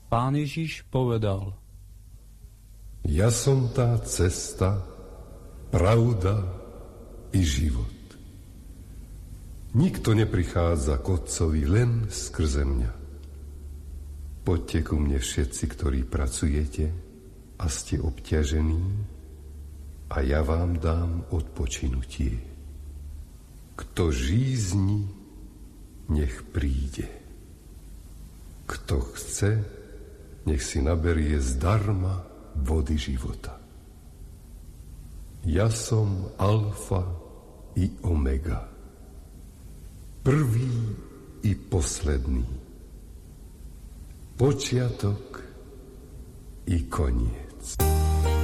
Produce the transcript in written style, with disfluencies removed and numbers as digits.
Pán Ježiš povedal: Ja som tá cesta, pravda i život. Nikto neprichádza k Otcovi len skrze mňa. Poďte ku mne všetci, ktorí pracujete a ste obťažení, a ja vám dám odpočinutie. Kto žízni, nech príde. Kto chce, nech si naberie zdarma vody života. Ja som alfa i omega, prvý i posledný, počiatok i koniec.